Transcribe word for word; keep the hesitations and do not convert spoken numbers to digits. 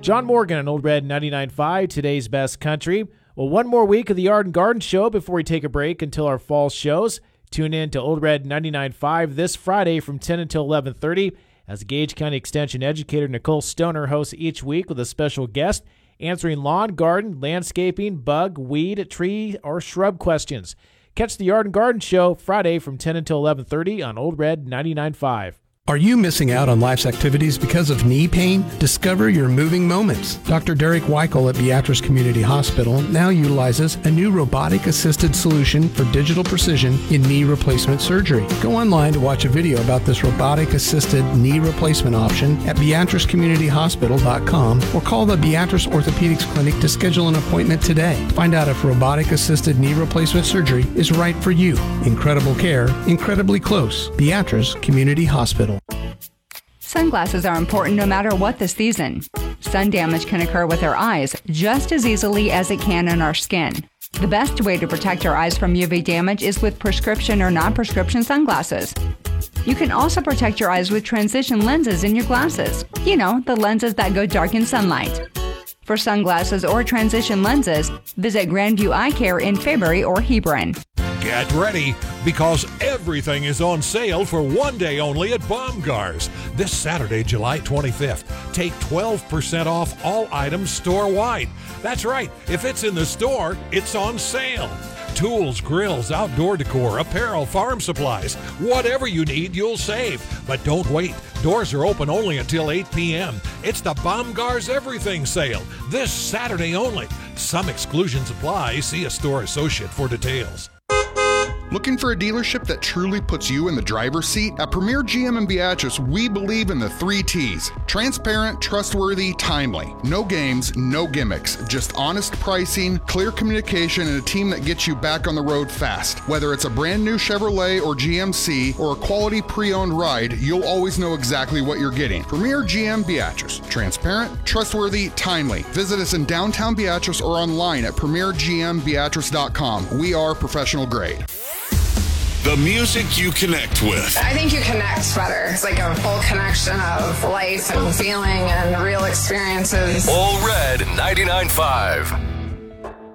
John Morgan on Old Red ninety-nine point five, today's best country. Well, one more week of the Yard and Garden Show before we take a break until our fall shows. Tune in to Old Red ninety-nine point five this Friday from ten until eleven thirty as Gage County Extension Educator Nicole Stoner hosts each week with a special guest answering lawn, garden, landscaping, bug, weed, tree, or shrub questions. Catch the Yard and Garden Show Friday from ten until eleven thirty on Old Red ninety-nine point five. Are you missing out on life's activities because of knee pain? Discover your moving moments. Doctor Derek Weichel at Beatrice Community Hospital now utilizes a new robotic-assisted solution for digital precision in knee replacement surgery. Go online to watch a video about this robotic-assisted knee replacement option at beatrice community hospital dot com or call the Beatrice Orthopedics Clinic to schedule an appointment today. Find out if robotic-assisted knee replacement surgery is right for you. Incredible care, incredibly close. Beatrice Community Hospital. Sunglasses are important no matter what the season. Sun damage can occur with our eyes just as easily as it can in our skin. The best way to protect our eyes from U V damage is with prescription or non-prescription sunglasses. You can also protect your eyes with transition lenses in your glasses. You know, the lenses that go dark in sunlight. For sunglasses or transition lenses, visit Grandview Eye Care in Fairbury or Hebron. Get ready, because everything is on sale for one day only at Baumgars. This Saturday, July twenty-fifth, take twelve percent off all items store-wide. That's right, if it's in the store, it's on sale. Tools, grills, outdoor decor, apparel, farm supplies, whatever you need, you'll save. But don't wait. Doors are open only until eight p.m. It's the Baumgars Everything Sale, this Saturday only. Some exclusions apply. See a store associate for details. Looking for a dealership that truly puts you in the driver's seat? At Premier G M and Beatrice, we believe in the three T's. Transparent, trustworthy, timely. No games, no gimmicks. Just honest pricing, clear communication, and a team that gets you back on the road fast. Whether it's a brand new Chevrolet or G M C or a quality pre-owned ride, you'll always know exactly what you're getting. Premier G M Beatrice. Transparent, trustworthy, timely. Visit us in downtown Beatrice or online at premier g m beatrice dot com. We are professional grade. The music you connect with. I think you connect better. It's like a full connection of life and feeling and real experiences. All Red ninety-nine point five.